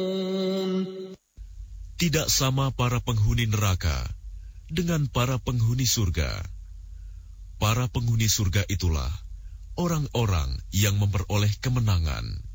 Tidak sama para penghuni neraka dengan para penghuni surga. Para penghuni surga itulah orang-orang yang memperoleh kemenangan.